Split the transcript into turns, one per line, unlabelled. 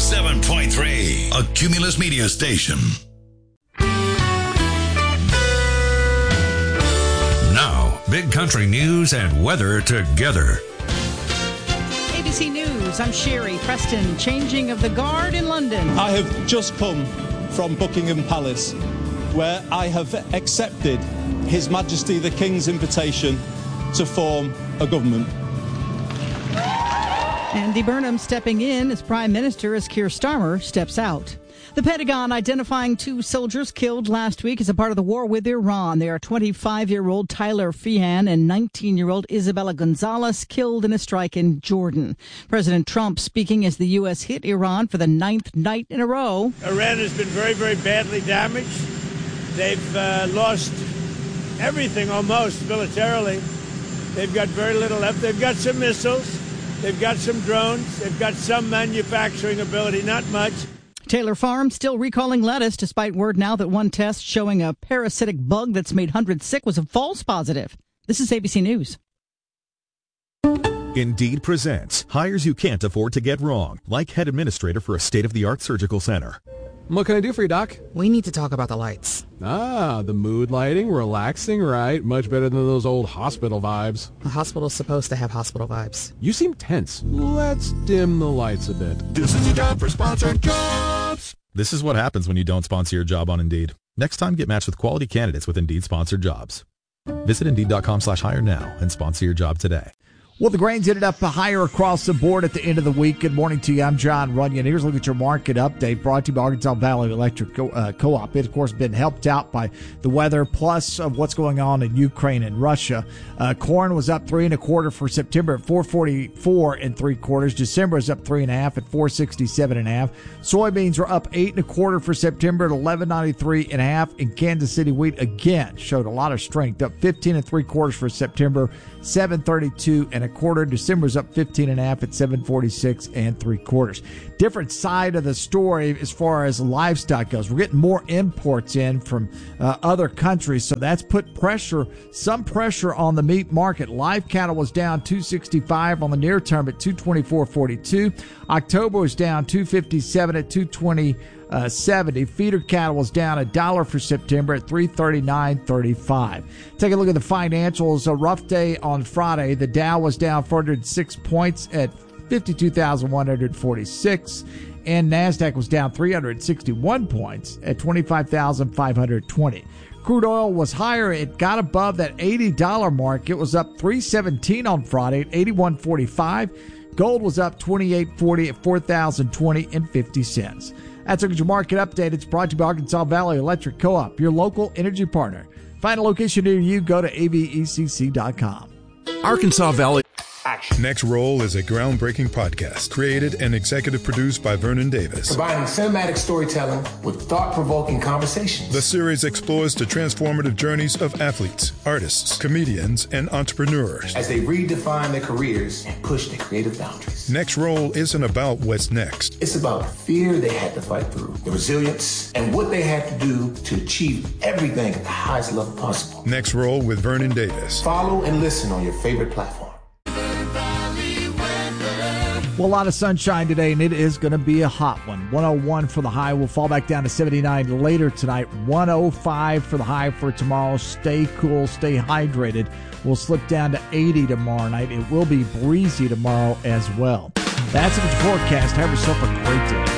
107.3, a Cumulus Media station. Now, Big Country news and weather together.
ABC News, I'm Sherry Preston. Changing of the guard in London.
I have just come from Buckingham Palace, where I have accepted His Majesty the King's invitation to form a government.
Andy Burnham stepping in as Prime Minister as Keir Starmer steps out. The Pentagon identifying 2 soldiers killed last week as a part of the war with Iran. They are 25-year-old Tyler Feehan and 19-year-old Isabella Gonzalez, killed in a strike in Jordan. President Trump speaking as the U.S. hit Iran for the 9th night in a row.
Iran has been very, very badly damaged. They've lost everything almost militarily. They've got very little left. They've got some missiles. They've got some drones. They've got some manufacturing ability, not much.
Taylor Farm still recalling lettuce, despite word now that one test showing a parasitic bug that's made hundreds sick was a false positive. This is ABC News.
Indeed presents hires you can't afford to get wrong, like head administrator for a state-of-the-art surgical center.
What can I do for you, Doc?
We need to talk about the lights.
Ah, the mood lighting, relaxing, right? Much better than those old hospital vibes.
A hospital's supposed to have hospital vibes.
You seem tense. Let's dim the lights a bit.
This is your job for sponsored jobs.
This is what happens when you don't sponsor your job on Indeed. Next time, get matched with quality candidates with Indeed-sponsored jobs. Visit Indeed.com/hire now and sponsor your job today.
Well, the grains ended up higher across the board at the end of the week. Good morning to you. I'm John Runyon. Here's a look at your market update brought to you by Arkansas Valley Electric Co-op. It, of course, been helped out by the weather plus of what's going on in Ukraine and Russia. Corn was up 3 1/4 for September at 444 3/4. December is up 3 1/2 at 467 1/2. Soybeans were up 8 1/4 for September at 1193 1/2. And Kansas City wheat again showed a lot of strength, up 15 3/4 for September, 732 1/4. December's up 15 1/2 at 746 3/4. Different side of the story as far as livestock goes. We're getting more imports in from other countries, so that's put some pressure on the meat market. Live cattle was down 265 on the near term at 224.42. October was down 257 at 220.70. Feeder cattle was down $1 for September at 339.35. Take a look at the financials. A rough day on Friday. The Dow was down 406 points at 52,146. And NASDAQ was down 361 points at 25,520. Crude oil was higher. It got above that $80 mark. It was up 317 on Friday at 81.45. Gold was up 28.40 at 4,020.50 cents. That's your market update. It's brought to you by Arkansas Valley Electric Co-op, your local energy partner. Find a location near you. Go to avecc.com.
Arkansas Valley.
Action. Next Roll is a groundbreaking podcast created and executive produced by Vernon Davis.
Combining cinematic storytelling with thought-provoking conversations.
The series explores the transformative journeys of athletes, artists, comedians, and entrepreneurs
as they redefine their careers and push their creative boundaries.
Next Roll isn't about what's next.
It's about the fear they had to fight through, the resilience, and what they had to do to achieve everything at the highest level possible.
Next Roll with Vernon Davis.
Follow and listen on your favorite platform.
Well, a lot of sunshine today, and it is going to be a hot one. 101 for the high. We'll fall back down to 79 later tonight. 105 for the high for tomorrow. Stay cool, stay hydrated. We'll slip down to 80 tomorrow night. It will be breezy tomorrow as well. That's the forecast. Have yourself a great day.